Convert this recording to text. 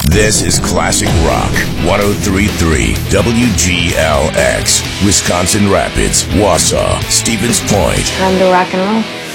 This is Classic Rock 103.3 WGLX, Wisconsin Rapids, Wausau, Stevens Point. Time to rock and roll.